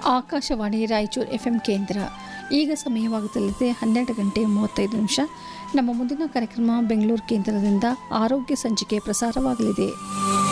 Akashvani Raichur FM ಕೇಂದ್ರ. ಈಗ ಸಮಯವಾಗುತ್ತಲಿದೆ 12:35. ನಮ್ಮ ಮುಂದಿನ ಕಾರ್ಯಕ್ರಮ ಬೆಂಗಳೂರು ಕೇಂದ್ರದಿಂದ ಆರೋಗ್ಯ ಸಂಚಿಕೆ ಪ್ರಸಾರವಾಗಲಿದೆ.